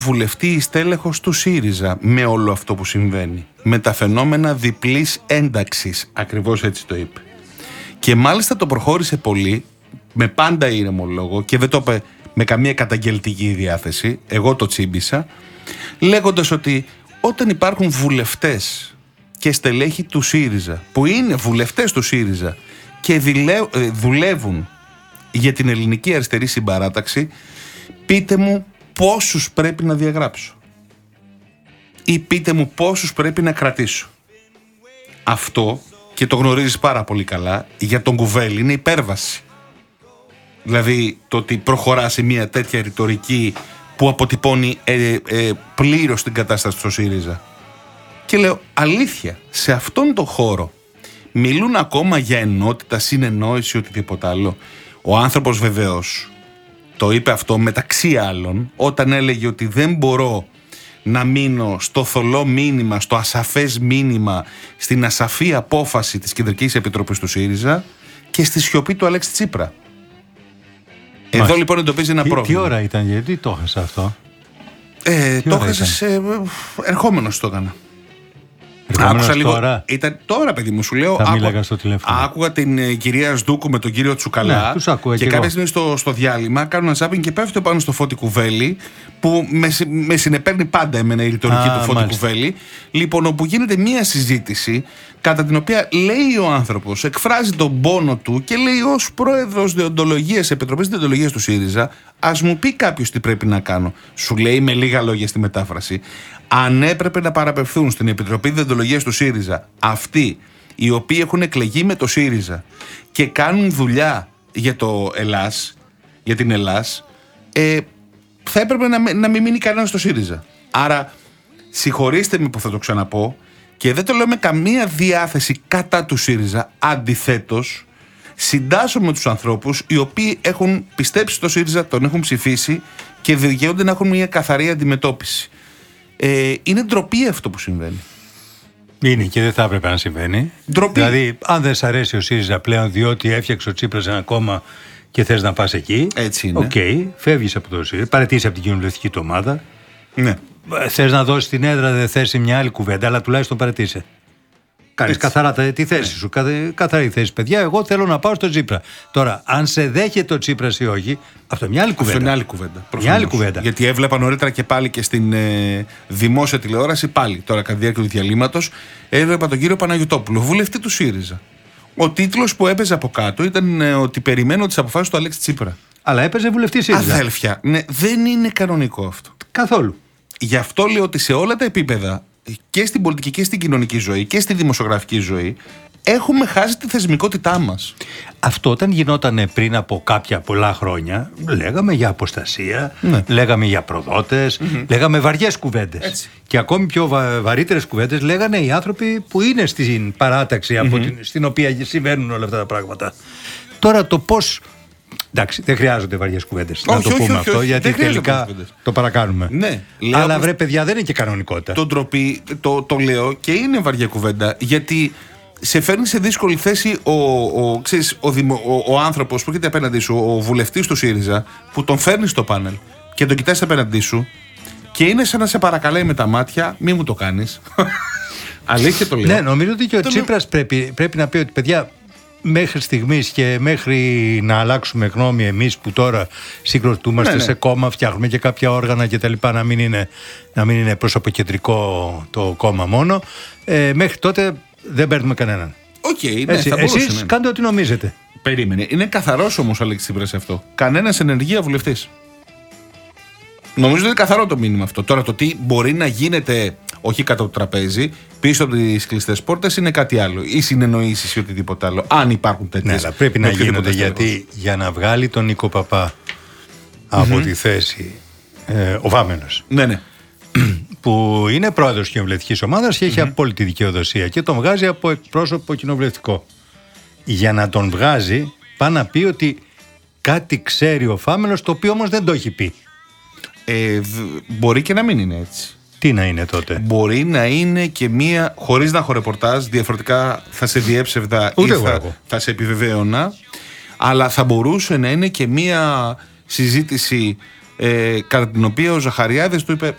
βουλευτή ή στέλεχος του ΣΥΡΙΖΑ με όλο αυτό που συμβαίνει. Με τα φαινόμενα διπλής ένταξης. Ακριβώς έτσι το είπε. Και μάλιστα το προχώρησε πολύ, με πάντα ήρεμο λόγο, και δεν το είπε με καμία καταγγελτική διάθεση. Εγώ το τσίμπησα, λέγοντας ότι όταν υπάρχουν βουλευτές και στελέχη του ΣΥΡΙΖΑ, που είναι βουλευτές του ΣΥΡΙΖΑ και δουλεύουν για την ελληνική αριστερή συμπαράταξη, πείτε μου πόσους πρέπει να διαγράψω ή πείτε μου πόσους πρέπει να κρατήσω. Αυτό, και το γνωρίζεις πάρα πολύ καλά, για τον Κουβέλη είναι υπέρβαση. Δηλαδή το ότι προχωρά σε μια τέτοια ρητορική που αποτυπώνει πλήρως την κατάσταση στο ΣΥΡΙΖΑ. Και λέω αλήθεια, σε αυτόν τον χώρο μιλούν ακόμα για ενότητα, συνεννόηση, οτιδήποτε άλλο. Ο άνθρωπος βεβαίως το είπε αυτό μεταξύ άλλων όταν έλεγε ότι δεν μπορώ να μείνω στο θολό μήνυμα, στο ασαφές μήνυμα, στην ασαφή απόφαση της Κεντρικής Επιτροπής του ΣΥΡΙΖΑ και στη σιωπή του Αλέξη Τσίπρα. Εδώ λοιπόν εντοπίζει ένα πρόβλημα. Τι ώρα ήταν, γιατί το έχασα αυτό? Το έχασες ερχόμενος το έκανα. Άκουσα λίγο. Ήταν τώρα, παιδί μου, σου λέω. Μίλαγα στο τηλέφωνο. Άκουγα την κυρία Σδούκου με τον κύριο Τσουκαλά. Ναι, τους ακούω και κάποια στιγμή στο διάλειμμα κάνω ένα ζάπινγκ και πέφτω πάνω στο Φώτη Κουβέλη, που με συνεπέρνει πάντα εμένα η ρητορική του Φώτη Κουβέλη. Λοιπόν, όπου γίνεται μία συζήτηση κατά την οποία λέει ο άνθρωπος, εκφράζει τον πόνο του και λέει ως πρόεδρος Δεοντολογίας, Επιτροπής Δεοντολογίας του ΣΥΡΙΖΑ, ας μου πει κάποιος τι πρέπει να κάνω. Σου λέει με λίγα λόγια στη μετάφραση. Αν έπρεπε να παραπευθούν στην Επιτροπή Δεοντολογίας του ΣΥΡΙΖΑ αυτοί οι οποίοι έχουν εκλεγεί με το ΣΥΡΙΖΑ και κάνουν δουλειά για το Ελλάς, για την Ελλάς, θα έπρεπε να μην μείνει κανένα στο ΣΥΡΙΖΑ. Άρα συγχωρήστε με που θα το ξαναπώ, και δεν το λέω με καμία διάθεση κατά του ΣΥΡΙΖΑ. Αντιθέτως, συντάσσομαι τους ανθρώπους οι οποίοι έχουν πιστέψει στο ΣΥΡΙΖΑ, τον έχουν ψηφίσει και δικαιούνται να έχουν μια καθαρή αντιμετώπιση. Είναι ντροπή αυτό που συμβαίνει. Είναι και δεν θα έπρεπε να συμβαίνει. Ντροπή. Δηλαδή, αν δεν σ' αρέσει ο ΣΥΡΙΖΑ πλέον διότι έφτιαξε ο Τσίπρας ένα κόμμα και θες να πας εκεί, έτσι είναι. Φεύγεις από το ΣΥΡΙΖΑ, παραιτήσεις από την κοινοβουλευτική του ομάδα. Ναι. Θες να δώσεις την έδρα, δεν θες μια άλλη κουβέντα, αλλά τουλάχιστον παραιτήσει. Κάνεις καθαρά τη θέση σου. Καθαρή θέση, παιδιά. Εγώ θέλω να πάω στο Τσίπρα. Τώρα, αν σε δέχεται ο Τσίπρας ή όχι, αυτό είναι μια άλλη κουβέντα. Αυτό είναι άλλη κουβέντα. Γιατί έβλεπα νωρίτερα και πάλι και στην δημόσια τηλεόραση, πάλι τώρα κατά τη διάρκεια του διαλύματος, έβλεπα τον κύριο Παναγιωτόπουλο, βουλευτή του ΣΥΡΙΖΑ. Ο τίτλος που έπαιζε από κάτω ήταν ότι περιμένω τις αποφάσεις του Αλέξη Τσίπρα. Αλλά έπαιζε βουλευτή ΣΥΡΙΖΑ. Αδέλφια, ναι, δεν είναι κανονικό αυτό. Καθόλου. Γι' αυτό λέω ότι σε όλα τα επίπεδα, και στην πολιτική και στην κοινωνική ζωή και στη δημοσιογραφική ζωή, έχουμε χάσει τη θεσμικότητά μας. Αυτό όταν γινόταν πριν από κάποια πολλά χρόνια, λέγαμε για αποστασία, λέγαμε για προδότες, λέγαμε βαριές κουβέντες. Έτσι. Και ακόμη πιο βαρύτερες κουβέντες λέγανε οι άνθρωποι που είναι στην παράταξη στην οποία συμβαίνουν όλα αυτά τα πράγματα. Τώρα το πώς... Εντάξει, δεν χρειάζονται βαριές κουβέντες. Να το πούμε αυτό, γιατί τελικά το παρακάνουμε. Ναι, αλλά βρε παιδιά, δεν είναι και κανονικότητα. Το ντροπή, το λέω και είναι βαριά κουβέντα, γιατί σε φέρνει σε δύσκολη θέση ο άνθρωπος που έρχεται απέναντί σου, ο βουλευτής του ΣΥΡΙΖΑ, που τον φέρνει στο πάνελ και τον κοιτάς απέναντί σου και είναι σαν να σε παρακαλάει με τα μάτια, μη μου το κάνεις. Αλήθεια το λέω. Ναι, νομίζω ότι και ο Τσίπρας πρέπει να πει ότι παιδιά, μέχρι στιγμής και μέχρι να αλλάξουμε γνώμη εμείς που τώρα συγκροτούμαστε σε κόμμα, φτιάχνουμε και κάποια όργανα και τα λοιπά, να μην είναι προσωποκεντρικό το κόμμα μόνο, μέχρι τότε δεν παίρνουμε κανέναν. Εσείς κάντε ό,τι νομίζετε. Περίμενε. Είναι καθαρός όμως ο Αλέξης Τσίπρας αυτό. Κανένας ενεργεία βουλευτής. Νομίζω ότι είναι καθαρό το μήνυμα αυτό. Τώρα το τι μπορεί να γίνεται, όχι κάτω από το τραπέζι, πίσω από τις κλειστές πόρτες, είναι κάτι άλλο. Ή συνεννοήσεις ή οτιδήποτε άλλο. Αν υπάρχουν τέτοιες. Ναι, αλλά πρέπει να γίνεται, γιατί για να βγάλει τον Νίκο Παπά από τη θέση ο Βάμενος. Ναι. Που είναι πρόεδρος κοινοβουλευτικής ομάδας και έχει απόλυτη δικαιοδοσία και τον βγάζει από εκπρόσωπο κοινοβουλευτικό. Για να τον βγάζει, πάει να πει ότι κάτι ξέρει ο Φάμενος, το οποίο όμως δεν το έχει πει. Μπορεί και να μην είναι έτσι. Τι να είναι τότε? Μπορεί να είναι και μία, χωρίς να έχω ρεπορτάζ, διαφορετικά θα σε διέψευδα ή θα σε επιβεβαίωνα, αλλά θα μπορούσε να είναι και μία συζήτηση κατά την οποία ο Ζαχαριάδης του είπε